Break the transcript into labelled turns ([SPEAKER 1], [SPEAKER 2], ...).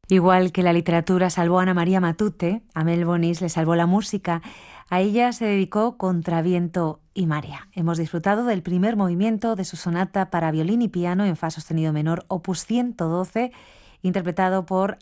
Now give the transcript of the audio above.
[SPEAKER 1] Igual que la literatura salvó a Ana María Matute, a Mel Bonis le salvó la música. A ella se dedicó Contraviento y Marea. Hemos disfrutado del primer movimiento de su sonata para violín y piano en fa sostenido menor, opus 112, interpretado por